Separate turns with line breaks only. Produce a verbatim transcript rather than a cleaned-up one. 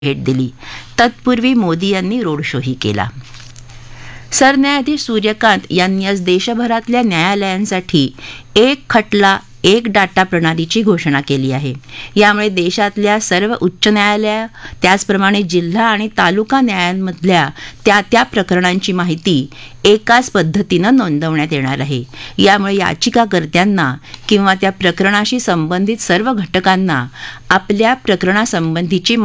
भेट दिली. तत्पूर्वी मोदी यांनी रोड शोही केला. सरन्यायाधीश सूर्यकांत यांनी आज देशभरातल्या न्यायालयांसाठी एक खटला एक डाटा प्रणालीची घोषणा केली आहे. यामुळे देशातल्या सर्व उच्च न्यायालय त्याचप्रमाणे जिल्हा आणि तालुका न्यायालयांमधल्या त्या त्या प्रकरणांची माहिती एकाच पद्धतीनं नोंदवण्यात येणार आहे. यामुळे याचिकाकर्त्यांना किंवा त्या प्रकरणाशी संबंधित सर्व घटकांना आपल्या प्रकरणासंबंधीची